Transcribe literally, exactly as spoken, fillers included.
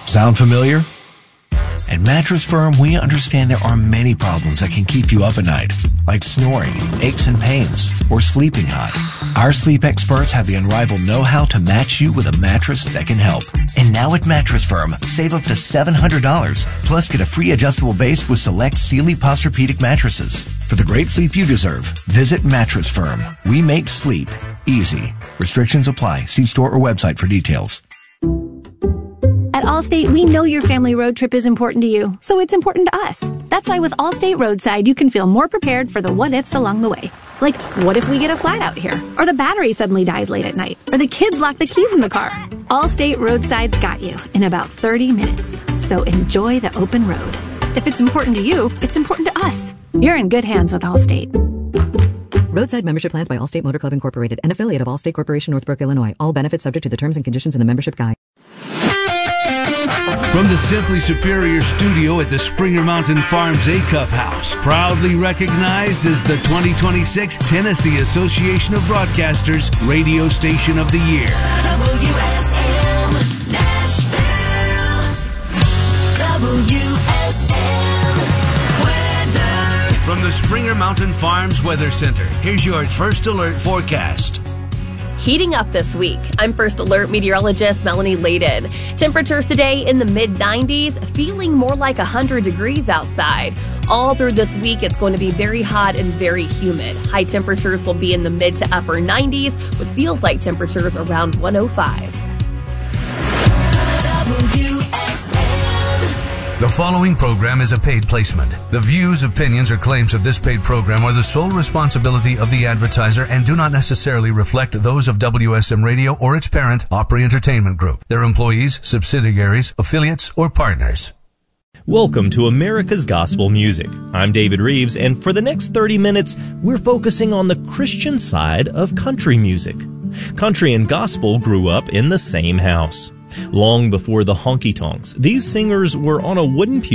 Sound familiar? At Mattress Firm, we understand there are many problems that can keep you up at night, like snoring, aches and pains, or sleeping hot. Our sleep experts have the unrivaled know-how to match you with a mattress that can help. And now at Mattress Firm, save up to seven hundred dollars, plus get a free adjustable base with select Sealy Posturepedic mattresses. For the great sleep you deserve, visit Mattress Firm. We make sleep easy. Restrictions apply. See store or website for details. At Allstate, we know your family road trip is important to you, so it's important to us. That's why with Allstate Roadside, you can feel more prepared for the what-ifs along the way. Like, what if we get a flat out here? Or the battery suddenly dies late at night? Or the kids lock the keys in the car? Allstate Roadside's got you in about thirty minutes. So enjoy the open road. If it's important to you, it's important to us. You're in good hands with Allstate. Roadside membership plans by Allstate Motor Club Incorporated, an affiliate of Allstate Corporation, Northbrook, Illinois. All benefits subject to the terms and conditions in the membership guide. From the Simply Superior studio at the Springer Mountain Farms A-Cup House, proudly recognized as the twenty twenty-six Tennessee Association of Broadcasters Radio Station of the Year. W S M Nashville. W S M Weather. From the Springer Mountain Farms Weather Center, here's your First Alert forecast. Heating up this week. I'm First Alert meteorologist Melanie Layden. Temperatures today in the mid nineties, feeling more like one hundred degrees outside. All through this week, it's going to be very hot and very humid. High temperatures will be in the mid to upper nineties, with feels like temperatures around one oh five. W S M. The following program is a paid placement. The views, opinions, or claims of this paid program are the sole responsibility of the advertiser and do not necessarily reflect those of W S M Radio or its parent, Opry Entertainment Group, their employees, subsidiaries, affiliates, or partners. Welcome to America's Gospel Music. I'm David Reeves, and for the next thirty minutes, we're focusing on the Christian side of country music. Country and gospel grew up in the same house. Long before the honky-tonks, these singers were on a wooden pew